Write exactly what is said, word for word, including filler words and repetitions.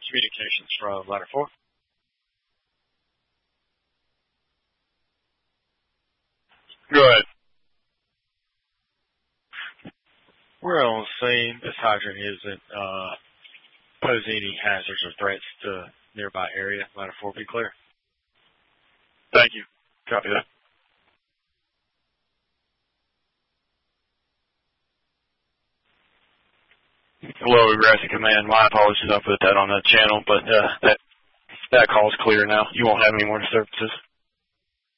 communications from Ladder four. Go ahead. We're on the scene. This hydrant isn't uh, posing any hazards or threats to nearby area. Ladder four, be clear. Thank you. Copy that. Hello, Aggressive Command. My apologies, I put that on the channel, but uh, that that call's clear now. You won't have any more disturbances.